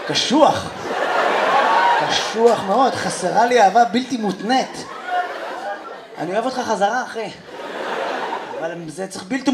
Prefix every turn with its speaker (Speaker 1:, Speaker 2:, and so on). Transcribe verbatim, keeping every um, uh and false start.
Speaker 1: קשוח. קשוח מאוד, חסרה לי אהבה בלתי מותנית. אני אוהב אותך חזרה, אחי. אבל זה צריך בלתי